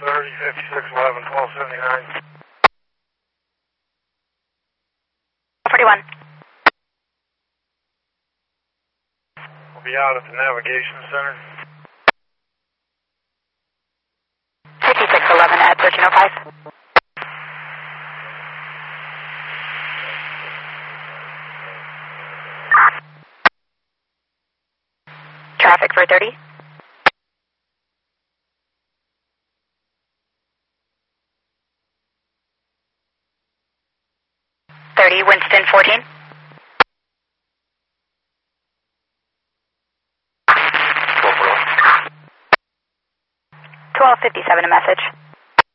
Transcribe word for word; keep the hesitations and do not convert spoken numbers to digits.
thirty, fifty-six, eleven, twelve seventy-nine. forty-one. We'll be out at the Navigation Center. fifty-six eleven at thirteen oh five. Traffic for thirty. thirty, Winston fourteen. twelve fifty-seven a message.